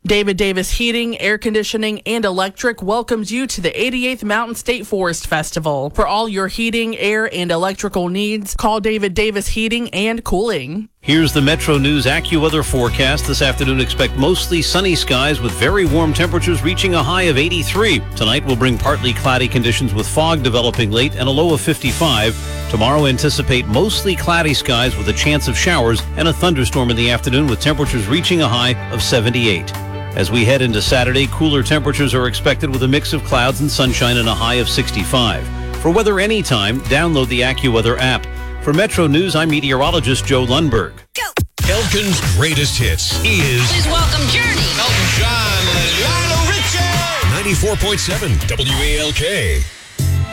David Davis Heating, Air Conditioning, and Electric welcomes you to the 88th Mountain State Forest Festival. For all your heating, air, and electrical needs, call David Davis Heating and Cooling. Here's the Metro News AccuWeather forecast. This afternoon, expect mostly sunny skies with very warm temperatures reaching a high of 83. Tonight will bring partly cloudy conditions with fog developing late and a low of 55. Tomorrow, anticipate mostly cloudy skies with a chance of showers and a thunderstorm in the afternoon with temperatures reaching a high of 78. As we head into Saturday, cooler temperatures are expected with a mix of clouds and sunshine and a high of 65. For weather anytime, download the AccuWeather app. For Metro News, I'm meteorologist Joe Lundberg. Go! Elkin's greatest hits is... Please welcome Journey. Elton John and Lionel Richie. 94.7 WALK.